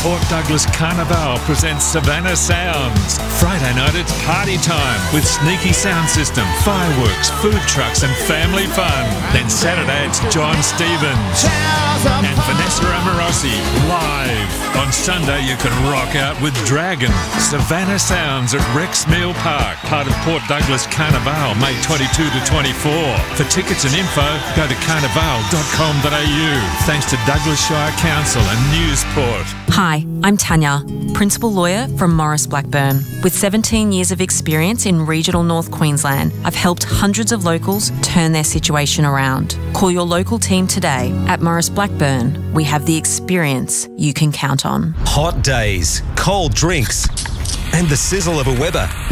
Port Douglas Carnival presents Savannah Sounds. Friday night it's party time with sneaky sound system, fireworks, food trucks and family fun. Then Saturday it's John Stevens and Vanessa Amorosi live. On Sunday you can rock out with Dragon. Savannah Sounds at Rex Meal Park, part of Port Douglas Carnival, May 22 to 24. For tickets and info, go to carnival.com.au. Thanks to Douglas Shire Council and Newsport. Hi, I'm Tanya, Principal Lawyer from Morris Blackburn. With 17 years of experience in regional North Queensland, I've helped hundreds of locals turn their situation around. Call your local team today. At Morris Blackburn, we have the experience you can count on. Hot days, cold drinks, and the sizzle of a Weber.